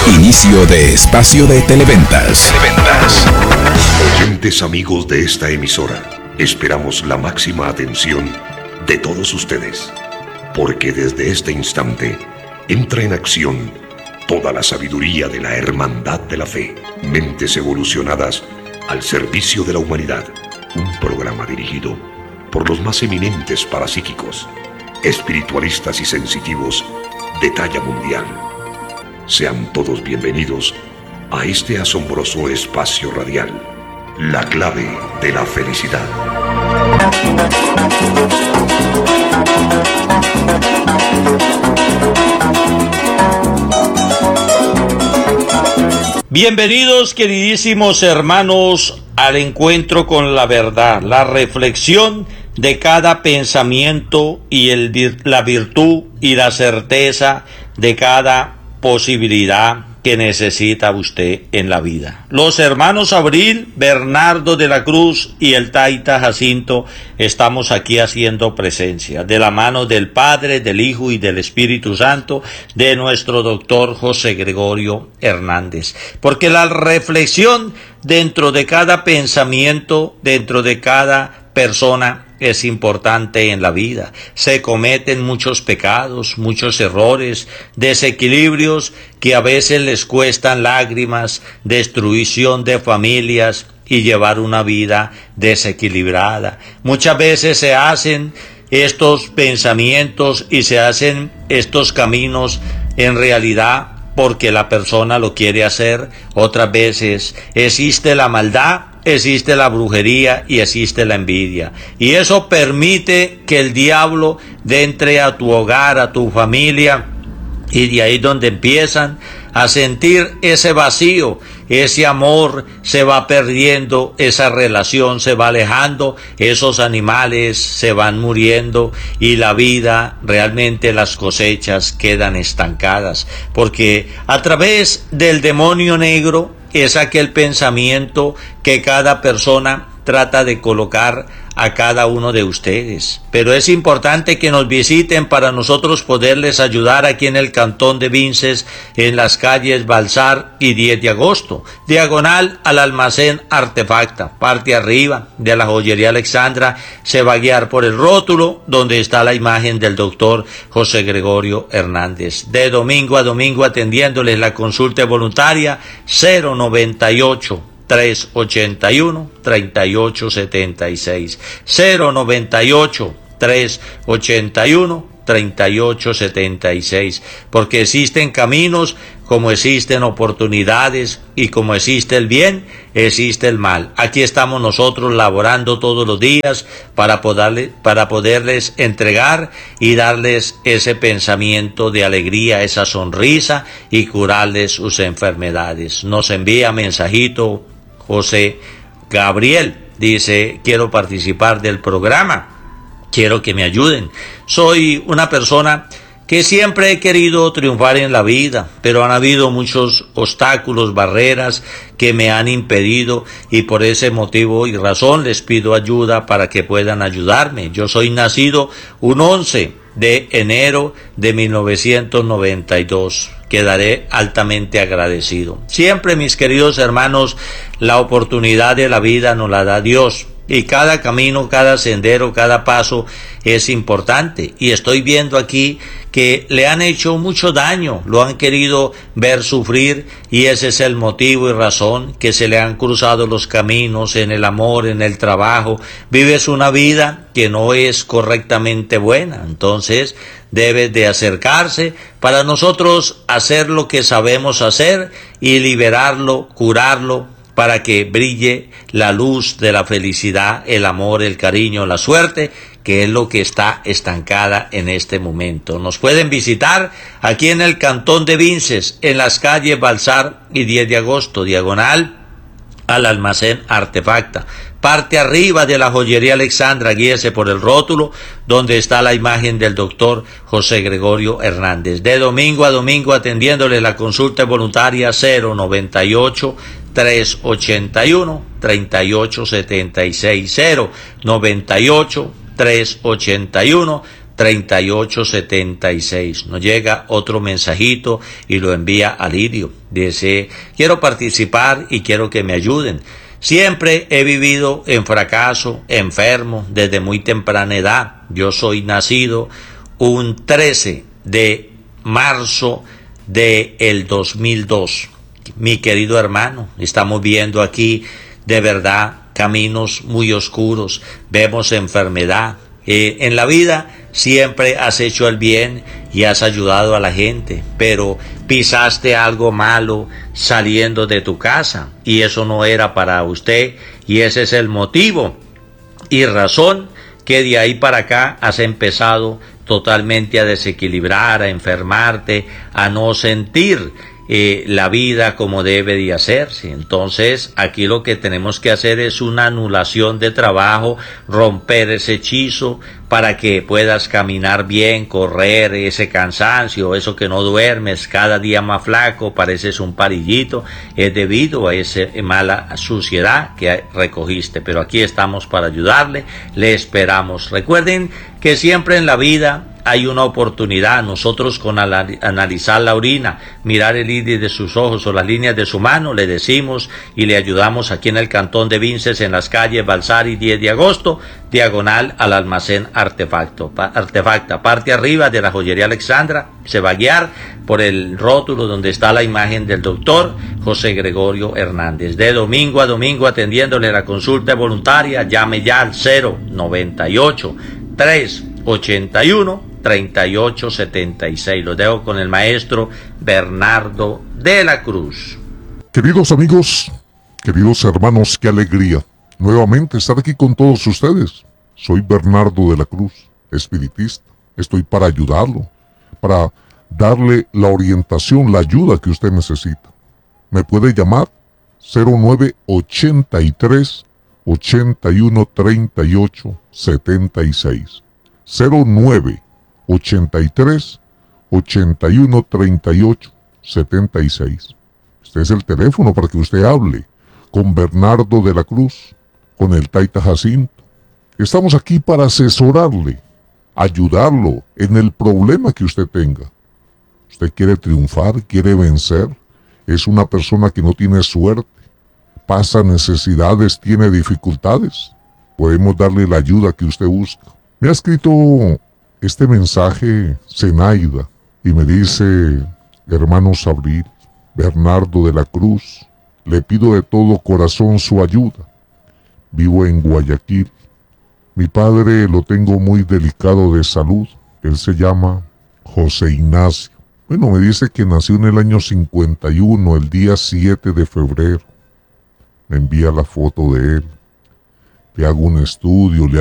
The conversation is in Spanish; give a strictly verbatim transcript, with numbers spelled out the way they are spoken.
Inicio de espacio de Televentas. Televentas. Oyentes amigos de esta emisora, esperamos la máxima atención de todos ustedes, porque desde este instante entra en acción toda la sabiduría de la Hermandad de la Fe. Mentes evolucionadas al servicio de la humanidad. Un programa dirigido por los más eminentes parapsíquicos, espiritualistas y sensitivos de talla mundial. Sean todos bienvenidos a este asombroso espacio radial, la clave de la felicidad. Bienvenidos, queridísimos hermanos, al encuentro con la verdad, la reflexión de cada pensamiento y el, la virtud y la certeza de cada posibilidad que necesita usted en la vida. Los hermanos Abril, Bernardo de la Cruz y el Taita Jacinto estamos aquí haciendo presencia, de la mano del Padre, del Hijo y del Espíritu Santo, de nuestro doctor José Gregorio Hernández. Porque la reflexión dentro de cada pensamiento, dentro de cada persona, es importante en la vida. Se cometen muchos pecados, muchos errores, desequilibrios que a veces les cuestan lágrimas, destrucción de familias y llevar una vida desequilibrada. Muchas veces se hacen estos pensamientos y se hacen estos caminos en realidad porque la persona lo quiere hacer. Otras veces existe la maldad, existe la brujería y existe la envidia. Y eso permite que el diablo entre a tu hogar, a tu familia, y de ahí donde empiezan a sentir ese vacío, ese amor se va perdiendo, esa relación se va alejando, esos animales se van muriendo y la vida, realmente las cosechas quedan estancadas, porque a través del demonio negro es aquel pensamiento que cada persona trata de colocar a cada uno de ustedes. Pero es importante que nos visiten para nosotros poderles ayudar aquí en el Cantón de Vinces, en las calles Balsar y diez de agosto, diagonal al almacén Artefacta, parte arriba de la joyería Alexandra. Se va a guiar por el rótulo donde está la imagen del doctor José Gregorio Hernández. De domingo a domingo atendiéndoles la consulta voluntaria cero noventa y ocho, tres ochenta y uno, treinta y ocho setenta y seis, cero noventa y ocho, tres ochenta y uno, treinta y ocho setenta y seis, porque existen caminos, como existen oportunidades, y como existe el bien, existe el mal. Aquí estamos nosotros laborando todos los días para poderle, para poderles entregar y darles ese pensamiento de alegría, esa sonrisa y curarles sus enfermedades. Nos envía mensajito José Gabriel, dice: quiero participar del programa, quiero que me ayuden. Soy una persona que siempre he querido triunfar en la vida, pero han habido muchos obstáculos, barreras que me han impedido, y por ese motivo y razón les pido ayuda para que puedan ayudarme. Yo soy nacido un once de enero de mil novecientos noventa y dos. Quedaré altamente agradecido. Siempre, mis queridos hermanos, la oportunidad de la vida nos la da Dios. Y cada camino, cada sendero, cada paso es importante. Y estoy viendo aquí que le han hecho mucho daño, lo han querido ver sufrir, y ese es el motivo y razón que se le han cruzado los caminos en el amor, en el trabajo. Vives una vida que no es correctamente buena, entonces debes de acercarse para nosotros hacer lo que sabemos hacer y liberarlo, curarlo, para que brille la luz de la felicidad, el amor, el cariño, la suerte, que es lo que está estancada en este momento. Nos pueden visitar aquí en el Cantón de Vinces, en las calles Balsar y diez de agosto, diagonal al almacén Artefacta, parte arriba de la joyería Alexandra. Guíese por el rótulo donde está la imagen del doctor José Gregorio Hernández. De domingo a domingo atendiéndole la consulta voluntaria cero noventa y ocho, tres ochenta y uno, treinta y ocho setenta y seis, cero noventa y ocho, tres ochenta y uno, treinta y ocho setenta y seis. Nos llega otro mensajito y lo envía a Lidio. Dice, quiero participar y quiero que me ayuden. Siempre he vivido en fracaso, enfermo, desde muy temprana edad. Yo soy nacido un trece de marzo del dos mil dos. Mi querido hermano, estamos viendo aquí de verdad caminos muy oscuros. Vemos enfermedad. Eh, en la vida siempre has hecho el bien y has ayudado a la gente, pero pisaste algo malo saliendo de tu casa y eso no era para usted, y ese es el motivo y razón que de ahí para acá has empezado totalmente a desequilibrar, a enfermarte, a no sentir Eh, la vida como debe de hacerse. Entonces aquí lo que tenemos que hacer es una anulación de trabajo, romper ese hechizo para que puedas caminar bien, correr ese cansancio, eso que no duermes, cada día más flaco, pareces un parillito, es debido a esa mala suciedad que recogiste. Pero aquí estamos para ayudarle, le esperamos. Recuerden que siempre en la vida hay una oportunidad. Nosotros con analizar la orina, mirar el iris de sus ojos o las líneas de su mano, le decimos y le ayudamos aquí en el cantón de Vinces, en las calles Balsari diez de agosto, diagonal al almacén Artefacto, Artefacta. Parte arriba de la joyería Alexandra, se va a guiar por el rótulo donde está la imagen del doctor José Gregorio Hernández. De domingo a domingo atendiéndole la consulta voluntaria. Llame ya al cero noventa y ocho, tres ochenta y uno, treinta y ocho setenta y seis. Los dejo con el maestro Bernardo de la Cruz. Queridos amigos, queridos hermanos, qué alegría nuevamente estar aquí con todos ustedes. Soy Bernardo de la Cruz, espiritista. Estoy para ayudarlo, para darle la orientación, la ayuda que usted necesita. Me puede llamar cero nueve ochenta y tres, ochenta y uno, treinta y ocho setenta y seis. cero nueve ochenta y tres, ochenta y uno, treinta y ocho setenta y seis. Este es el teléfono para que usted hable con Bernardo de la Cruz, con el Taita Jacinto. Estamos aquí para asesorarle, ayudarlo en el problema que usted tenga. Usted quiere triunfar, quiere vencer, es una persona que no tiene suerte, pasa necesidades, tiene dificultades. Podemos darle la ayuda que usted busca. Me ha escrito este mensaje Zenaida y me dice, hermano Sabril, Bernardo de la Cruz, le pido de todo corazón su ayuda. Vivo en Guayaquil. Mi padre lo tengo muy delicado de salud. Él se llama José Ignacio. Bueno, me dice que nació en el año cincuenta y uno, el día siete de febrero. Me envía la foto de él. Le hago un estudio, le